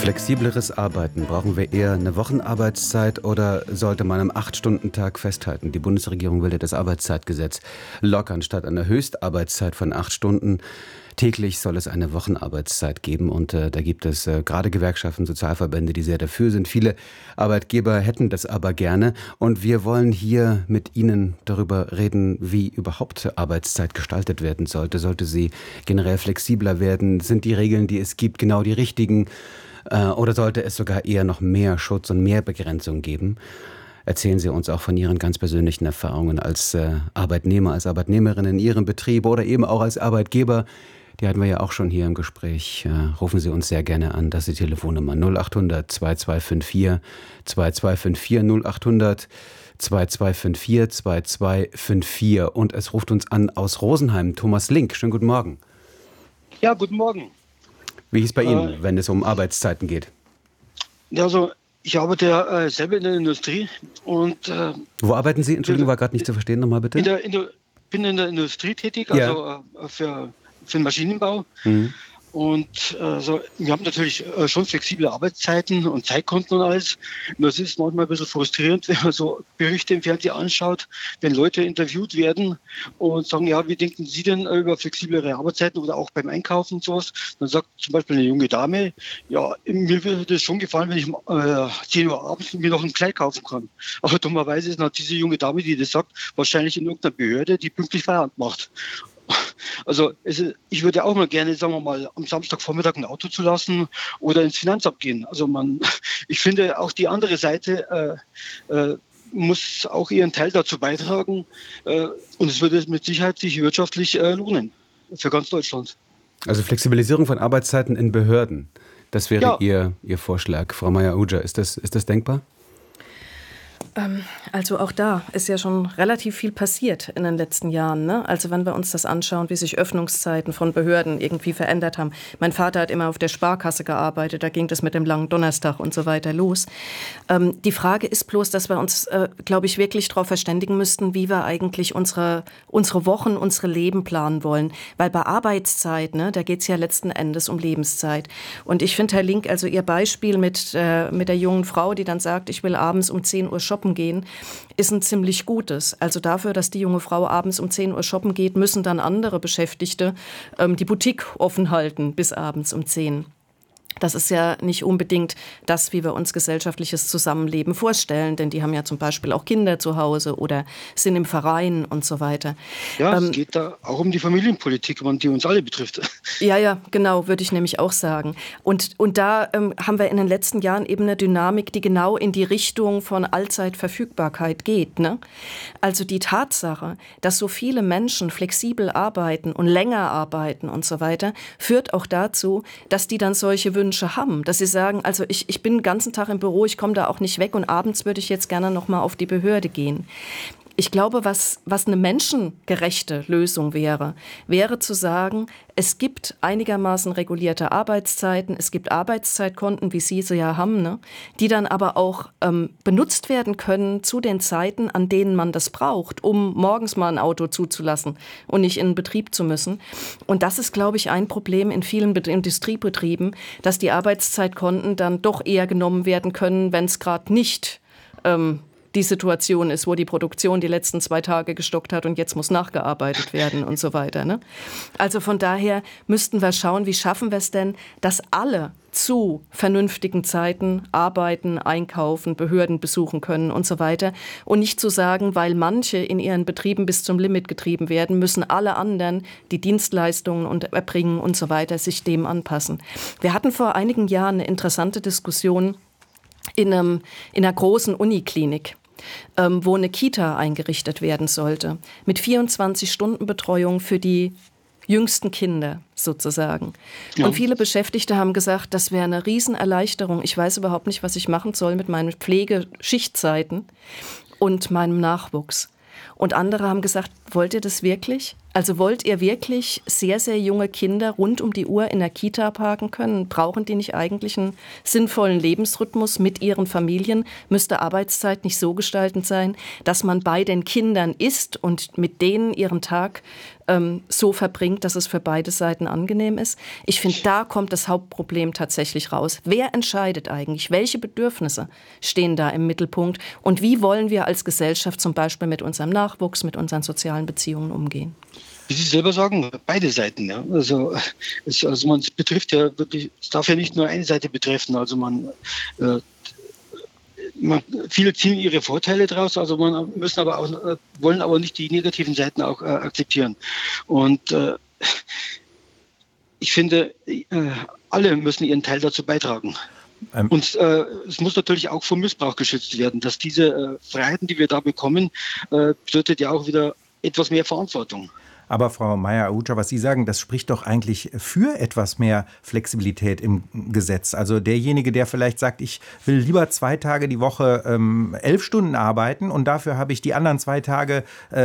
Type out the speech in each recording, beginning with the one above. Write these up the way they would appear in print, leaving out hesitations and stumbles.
Flexibleres Arbeiten. Brauchen wir eher eine Wochenarbeitszeit oder sollte man am 8-Stunden-Tag festhalten? Die Bundesregierung will ja das Arbeitszeitgesetz lockern. Statt einer Höchstarbeitszeit von 8 Stunden täglich soll es eine Wochenarbeitszeit geben. Und da gibt es gerade Gewerkschaften, Sozialverbände, die sehr dafür sind. Viele Arbeitgeber hätten das aber gerne. Und wir wollen hier mit Ihnen darüber reden, wie überhaupt Arbeitszeit gestaltet werden sollte. Sollte sie generell flexibler werden? Sind die Regeln, die es gibt, genau die richtigen? Oder sollte es sogar eher noch mehr Schutz und mehr Begrenzung geben? Erzählen Sie uns auch von Ihren ganz persönlichen Erfahrungen als Arbeitnehmer, als Arbeitnehmerin in Ihrem Betrieb oder eben auch als Arbeitgeber. Die hatten wir ja auch schon hier im Gespräch. Rufen Sie uns sehr gerne an. Das ist die Telefonnummer 0800 2254 2254 0800 2254 2254. Und es ruft uns an aus Rosenheim Thomas Link. Schönen guten Morgen. Ja, guten Morgen. Wie ist es bei Ihnen, wenn es um Arbeitszeiten geht? Ja, also ich arbeite ja selber in der Industrie und Wo arbeiten Sie? Entschuldigung, war gerade nicht zu verstehen. Nochmal bitte. Bin in der Industrie tätig, Ja. also für den Maschinenbau. Mhm. Und wir haben natürlich schon flexible Arbeitszeiten und Zeitkonten und alles. Und das ist manchmal ein bisschen frustrierend, wenn man so Berichte im Fernsehen anschaut, wenn Leute interviewt werden und sagen, ja, wie denken Sie denn über flexiblere Arbeitszeiten oder auch beim Einkaufen und sowas? Dann sagt zum Beispiel eine junge Dame, ja, mir würde es schon gefallen, wenn ich um 10 Uhr abends mir noch ein Kleid kaufen kann. Aber dummerweise ist diese junge Dame, die das sagt, wahrscheinlich in irgendeiner Behörde, die pünktlich Feierabend macht. Also ich würde auch mal gerne, sagen wir mal, am Samstagvormittag ein Auto zulassen oder ins Finanzamt gehen. Also ich finde auch die andere Seite muss auch ihren Teil dazu beitragen und es würde mit Sicherheit sich wirtschaftlich lohnen für ganz Deutschland. Also Flexibilisierung von Arbeitszeiten in Behörden, das wäre Ja. Ihr Vorschlag. Frau Meier-Uja, ist das denkbar? Also auch da ist ja schon relativ viel passiert in den letzten Jahren, ne? Also wenn wir uns das anschauen, wie sich Öffnungszeiten von Behörden irgendwie verändert haben. Mein Vater hat immer auf der Sparkasse gearbeitet, da ging das mit dem langen Donnerstag und so weiter los. Die Frage ist bloß, dass wir uns, glaube ich, wirklich darauf verständigen müssten, wie wir eigentlich unsere Wochen, unsere Leben planen wollen. Weil bei Arbeitszeit, ne, da geht es ja letzten Endes um Lebenszeit. Und ich finde, Herr Link, also Ihr Beispiel mit der jungen Frau, die dann sagt, ich will abends um 10 Uhr shoppen gehen, ist ein ziemlich gutes. Also dafür, dass die junge Frau abends um 10 Uhr shoppen geht, müssen dann andere Beschäftigte die Boutique offen halten bis abends um 10. Das ist ja nicht unbedingt das, wie wir uns gesellschaftliches Zusammenleben vorstellen, denn die haben ja zum Beispiel auch Kinder zu Hause oder sind im Verein und so weiter. Ja, es geht da auch um die Familienpolitik, die uns alle betrifft. Ja, genau, würde ich nämlich auch sagen. Und da haben wir in den letzten Jahren eben eine Dynamik, die genau in die Richtung von Allzeitverfügbarkeit geht, ne? Also die Tatsache, dass so viele Menschen flexibel arbeiten und länger arbeiten und so weiter, führt auch dazu, dass die dann solche Wünsche haben, dass sie sagen, also ich bin den ganzen Tag im Büro, ich komme da auch nicht weg und abends würde ich jetzt gerne noch mal auf die Behörde gehen. Ich glaube, was eine menschengerechte Lösung wäre zu sagen, es gibt einigermaßen regulierte Arbeitszeiten, es gibt Arbeitszeitkonten, wie Sie sie ja haben, ne, die dann aber auch benutzt werden können zu den Zeiten, an denen man das braucht, um morgens mal ein Auto zuzulassen und nicht in den Betrieb zu müssen. Und das ist, glaube ich, ein Problem in vielen Industriebetrieben, dass die Arbeitszeitkonten dann doch eher genommen werden können, wenn es gerade nicht die Situation ist, wo die Produktion die letzten 2 Tage gestockt hat und jetzt muss nachgearbeitet werden und so weiter, ne? Also von daher müssten wir schauen, wie schaffen wir es denn, dass alle zu vernünftigen Zeiten arbeiten, einkaufen, Behörden besuchen können und so weiter. Und nicht zu sagen, weil manche in ihren Betrieben bis zum Limit getrieben werden, müssen alle anderen, die Dienstleistungen erbringen und so weiter, sich dem anpassen. Wir hatten vor einigen Jahren eine interessante Diskussion in einer großen Uniklinik, wo eine Kita eingerichtet werden sollte, mit 24-Stunden-Betreuung für die jüngsten Kinder sozusagen. Ja. Und viele Beschäftigte haben gesagt, das wäre eine Riesenerleichterung. Ich weiß überhaupt nicht, was ich machen soll mit meinen Pflegeschichtzeiten und meinem Nachwuchs. Und andere haben gesagt, Wollt ihr das wirklich? Also wollt ihr wirklich sehr, sehr junge Kinder rund um die Uhr in der Kita parken können? Brauchen die nicht eigentlich einen sinnvollen Lebensrhythmus mit ihren Familien? Müsste Arbeitszeit nicht so gestaltend sein, dass man bei den Kindern ist und mit denen ihren Tag so verbringt, dass es für beide Seiten angenehm ist? Ich finde, da kommt das Hauptproblem tatsächlich raus. Wer entscheidet eigentlich? Welche Bedürfnisse stehen da im Mittelpunkt? Und wie wollen wir als Gesellschaft zum Beispiel mit unserem Nachwuchs, mit unseren sozialen Beziehungen umgehen? Wie Sie selber sagen, beide Seiten. Ja. Also man betrifft ja wirklich, es darf ja nicht nur eine Seite betreffen. Also viele ziehen ihre Vorteile draus, also wollen aber nicht die negativen Seiten auch akzeptieren. Und ich finde, alle müssen ihren Teil dazu beitragen. Und es muss natürlich auch vor Missbrauch geschützt werden, dass diese Freiheiten, die wir da bekommen, bedeutet ja auch wieder etwas mehr Verantwortung. Aber Frau Meyer-Ahuja, was Sie sagen, das spricht doch eigentlich für etwas mehr Flexibilität im Gesetz. Also derjenige, der vielleicht sagt, ich will lieber 2 Tage die Woche 11 Stunden arbeiten und dafür habe ich die anderen 2 Tage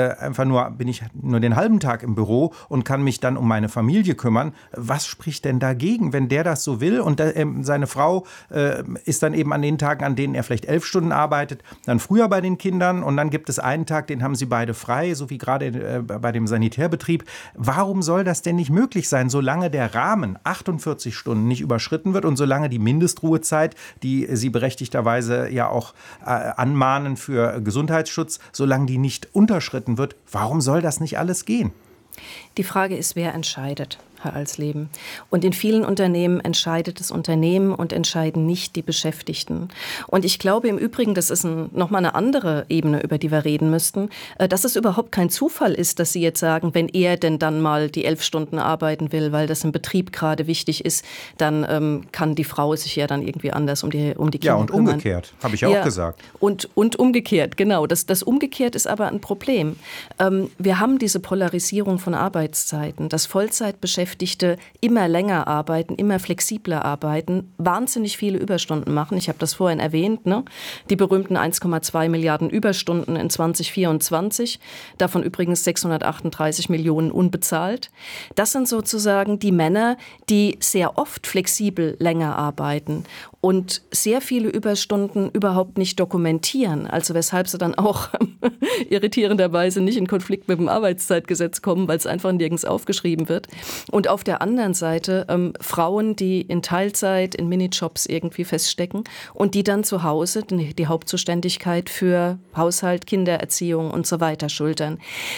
bin ich nur den halben Tag im Büro und kann mich dann um meine Familie kümmern. Was spricht denn dagegen, wenn der das so will und seine Frau ist dann eben an den Tagen, an denen er vielleicht 11 Stunden arbeitet, dann früher bei den Kindern und dann gibt es einen Tag, den haben sie beide frei, so wie gerade bei dem Sanitärbetrieb. Warum soll das denn nicht möglich sein, solange der Rahmen 48 Stunden nicht überschritten wird und solange die Mindestruhezeit, die Sie berechtigterweise ja auch anmahnen für Gesundheitsschutz, solange die nicht unterschritten wird? Warum soll das nicht alles gehen? Die Frage ist, wer entscheidet, Herr Alsleben. Und in vielen Unternehmen entscheidet das Unternehmen und entscheiden nicht die Beschäftigten. Und ich glaube im Übrigen, das ist nochmal eine andere Ebene, über die wir reden müssten, dass es überhaupt kein Zufall ist, dass Sie jetzt sagen, wenn er denn dann mal die 11 Stunden arbeiten will, weil das im Betrieb gerade wichtig ist, dann kann die Frau sich ja dann irgendwie anders um die Kinder kümmern. Ja, und umgekehrt, habe ich ja auch gesagt. Und umgekehrt, genau. Das umgekehrt ist aber ein Problem. Wir haben diese Polarisierung von Arbeitszeiten, dass Vollzeitbeschäftigte immer länger arbeiten, immer flexibler arbeiten, wahnsinnig viele Überstunden machen. Ich habe das vorhin erwähnt, ne? Die berühmten 1,2 Milliarden Überstunden in 2024, davon übrigens 638 Millionen unbezahlt. Das sind sozusagen die Männer, die sehr oft flexibel länger arbeiten und sehr viele Überstunden überhaupt nicht dokumentieren. Also weshalb sie dann auch irritierenderweise nicht in Konflikt mit dem Arbeitszeitgesetz kommen, weil es einfach nirgends aufgeschrieben wird. Und auf der anderen Seite Frauen, die in Teilzeit, in Minijobs irgendwie feststecken und die dann zu Hause die Hauptzuständigkeit für Haushalt, Kindererziehung und so weiter schultern.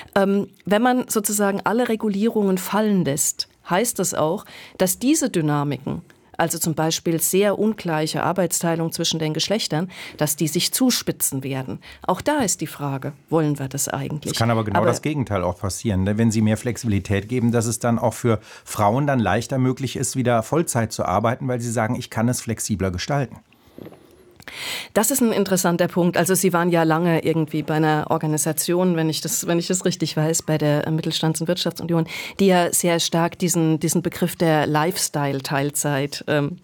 Wenn man sozusagen alle Regulierungen fallen lässt, heißt das auch, dass diese Dynamiken, also zum Beispiel sehr ungleiche Arbeitsteilung zwischen den Geschlechtern, dass die sich zuspitzen werden. Auch da ist die Frage, wollen wir das eigentlich? Es kann aber genau das Gegenteil auch passieren, ne? Wenn Sie mehr Flexibilität geben, dass es dann auch für Frauen dann leichter möglich ist, wieder Vollzeit zu arbeiten, weil sie sagen, ich kann es flexibler gestalten. Das ist ein interessanter Punkt. Also Sie waren ja lange irgendwie bei einer Organisation, wenn ich das richtig weiß, bei der Mittelstands- und Wirtschaftsunion, die ja sehr stark diesen Begriff der Lifestyle-Teilzeit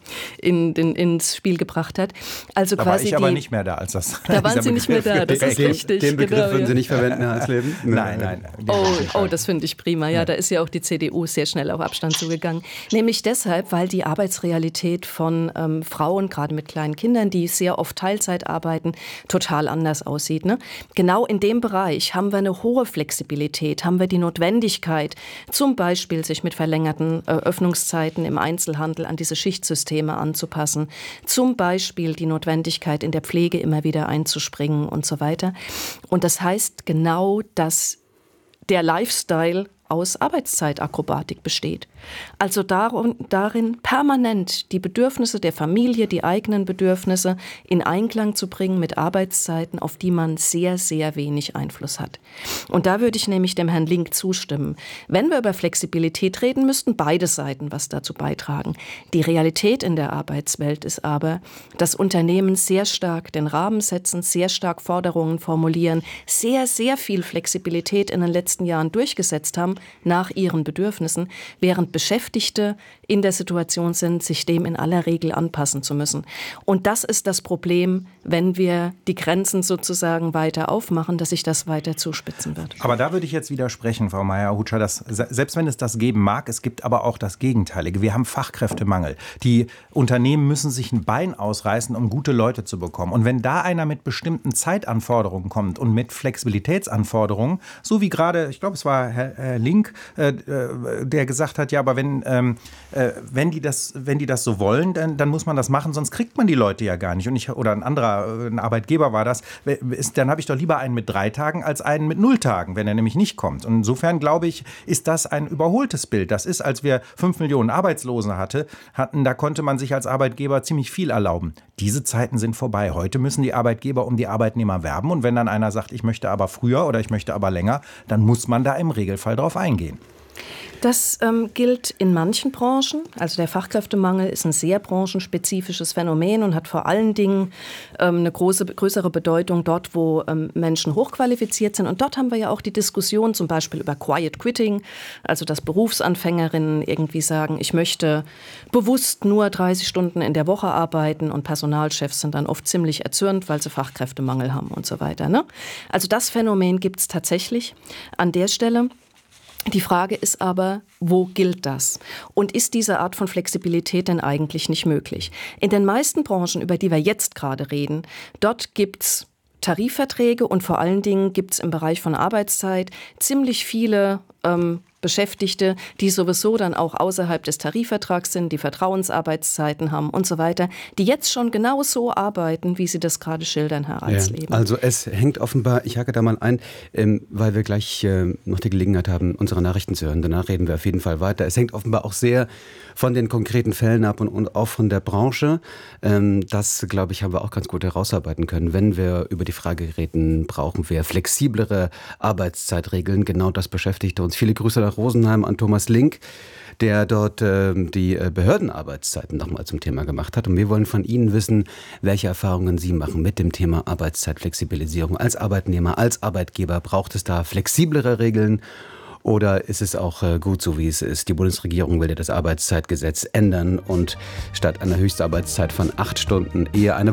ins Spiel gebracht hat. Also da quasi war ich aber nicht mehr da, als das. Da waren Sie nicht mehr da, das ist richtig. Den Begriff würden Sie nicht verwenden, Herr Alsleben? Nein. Oh, das finde ich prima. Ja, da ist ja auch die CDU sehr schnell auf Abstand zugegangen. Nämlich deshalb, weil die Arbeitsrealität von Frauen, gerade mit kleinen Kindern, die sehr oft Teilzeit arbeiten, total anders aussieht. Ne? Genau in dem Bereich haben wir eine hohe Flexibilität, haben wir die Notwendigkeit, zum Beispiel sich mit verlängerten Öffnungszeiten im Einzelhandel an diese Schichtsysteme anzupassen, zum Beispiel die Notwendigkeit, in der Pflege immer wieder einzuspringen und so weiter. Und das heißt genau, dass der Lifestyle aus Arbeitszeitakrobatik besteht. Also darin permanent die Bedürfnisse der Familie, die eigenen Bedürfnisse in Einklang zu bringen mit Arbeitszeiten, auf die man sehr, sehr wenig Einfluss hat. Und da würde ich nämlich dem Herrn Link zustimmen. Wenn wir über Flexibilität reden, müssten beide Seiten was dazu beitragen. Die Realität in der Arbeitswelt ist aber, dass Unternehmen sehr stark den Rahmen setzen, sehr stark Forderungen formulieren, sehr, sehr viel Flexibilität in den letzten Jahren durchgesetzt haben nach ihren Bedürfnissen, während Beschäftigte in der Situation sind, sich dem in aller Regel anpassen zu müssen. Und das ist das Problem, wenn wir die Grenzen sozusagen weiter aufmachen, dass sich das weiter zuspitzen wird. Aber da würde ich jetzt widersprechen, Frau Mayer-Ahucha, dass selbst wenn es das geben mag, es gibt aber auch das Gegenteilige. Wir haben Fachkräftemangel. Die Unternehmen müssen sich ein Bein ausreißen, um gute Leute zu bekommen. Und wenn da einer mit bestimmten Zeitanforderungen kommt und mit Flexibilitätsanforderungen, so wie gerade, ich glaube, es war Herr Link, der gesagt hat, ja, aber wenn die das so wollen, dann muss man das machen, sonst kriegt man die Leute ja gar nicht. Oder ein Arbeitgeber war das, dann habe ich doch lieber einen mit 3 Tagen als einen mit 0 Tagen, wenn er nämlich nicht kommt. Und insofern, glaube ich, ist das ein überholtes Bild. Das ist, als wir 5 Millionen Arbeitslose hatten, da konnte man sich als Arbeitgeber ziemlich viel erlauben. Diese Zeiten sind vorbei. Heute müssen die Arbeitgeber um die Arbeitnehmer werben. Und wenn dann einer sagt, ich möchte aber früher oder ich möchte aber länger, dann muss man da im Regelfall drauf eingehen. Das gilt in manchen Branchen. Also der Fachkräftemangel ist ein sehr branchenspezifisches Phänomen und hat vor allen Dingen eine größere Bedeutung dort, wo Menschen hochqualifiziert sind. Und dort haben wir ja auch die Diskussion zum Beispiel über Quiet Quitting, also dass Berufsanfängerinnen irgendwie sagen, ich möchte bewusst nur 30 Stunden in der Woche arbeiten, und Personalchefs sind dann oft ziemlich erzürnt, weil sie Fachkräftemangel haben und so weiter, ne? Also das Phänomen gibt es tatsächlich an der Stelle. Die Frage ist aber, wo gilt das? Und ist diese Art von Flexibilität denn eigentlich nicht möglich? In den meisten Branchen, über die wir jetzt gerade reden, dort gibt's Tarifverträge und vor allen Dingen gibt's im Bereich von Arbeitszeit ziemlich viele Beschäftigte, die sowieso dann auch außerhalb des Tarifvertrags sind, die Vertrauensarbeitszeiten haben und so weiter, die jetzt schon genau so arbeiten, wie Sie das gerade schildern, Herr Alsleben. Ja, also es hängt offenbar, ich hake da mal ein, weil wir gleich noch die Gelegenheit haben, unsere Nachrichten zu hören. Danach reden wir auf jeden Fall weiter. Es hängt offenbar auch sehr von den konkreten Fällen ab und auch von der Branche. Das, glaube ich, haben wir auch ganz gut herausarbeiten können. Wenn wir über die Frage reden, brauchen wir flexiblere Arbeitszeitregeln. Genau das beschäftigte uns. Viele Grüße nach Rosenheim an Thomas Link, der dort die Behördenarbeitszeiten nochmal zum Thema gemacht hat. Und wir wollen von Ihnen wissen, welche Erfahrungen Sie machen mit dem Thema Arbeitszeitflexibilisierung. Als Arbeitnehmer, als Arbeitgeber, braucht es da flexiblere Regeln? Oder ist es auch gut so, wie es ist? Die Bundesregierung will ja das Arbeitszeitgesetz ändern und statt einer Höchstarbeitszeit von 8 Stunden eher eine